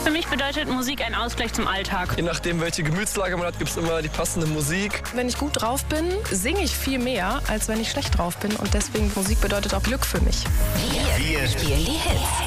Für mich bedeutet Musik ein Ausgleich zum Alltag. Je nachdem, welche Gemütslage man hat, gibt es immer die passende Musik. Wenn ich gut drauf bin, singe ich viel mehr, als wenn ich schlecht drauf bin. Und deswegen Musik bedeutet auch Glück für mich. Wir spielen die Hits.